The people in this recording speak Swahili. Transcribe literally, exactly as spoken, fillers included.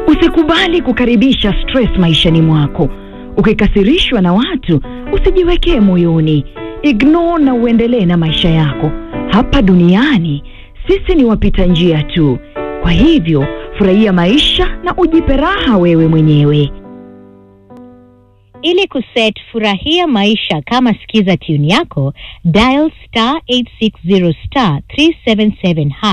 Usikubali kukaribisha stress maishani mwako. Ukikasirishwa na watu, usijiwekee moyoni. Ignore na uendelee na maisha yako. Hapa duniani, sisi ni wapita njia tu. Kwa hivyo, furahia maisha na ujipe raha wewe mwenyewe. Ili kuset furahia maisha kama sikiza tune yako, dial star eight six zero star three seven seven hash.